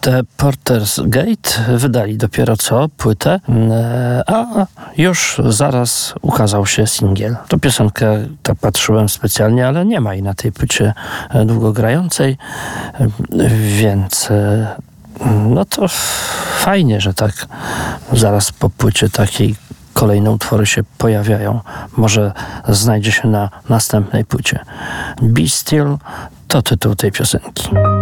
The Porter's Gate wydali dopiero co płytę, a już zaraz ukazał się singiel. To piosenkę, tak patrzyłem specjalnie, ale nie ma jej na tej płycie długogrającej, więc no to fajnie, że tak zaraz po płycie takiej kolejne utwory się pojawiają. Może znajdzie się na następnej płycie. Be Still to tytuł tej piosenki.